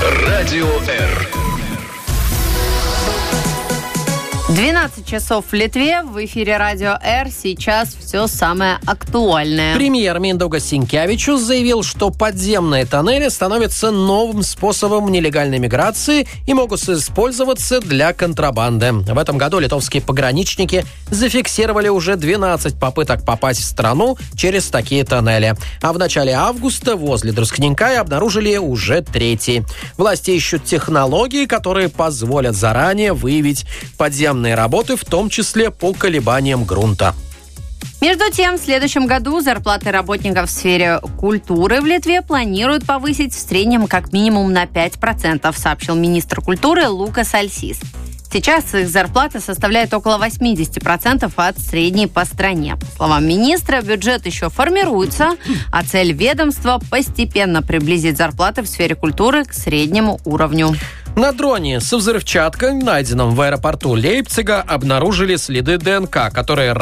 Радио Р. 12 часов в Литве. В эфире Радио Р. Сейчас все самое актуальное. Премьер Миндаугас Синкевичус заявил, что подземные тоннели становятся новым способом нелегальной миграции и могут использоваться для контрабанды. В этом году литовские пограничники зафиксировали уже 12 попыток попасть в страну через такие тоннели. А в начале августа возле Друскненкая обнаружили уже 3-й. Власти ищут технологии, которые позволят заранее выявить подземные работы, в том числе по колебаниям грунта. Между тем, в следующем году зарплаты работников в сфере культуры в Литве планируют повысить в среднем как минимум на 5%, сообщил министр культуры Лукас Альсис. Сейчас их зарплата составляет около 80% от средней по стране. По словам министра, бюджет еще формируется, а цель ведомства – постепенно приблизить зарплаты в сфере культуры к среднему уровню. На дроне со взрывчаткой, найденном в аэропорту Лейпцига, обнаружили следы ДНК, которые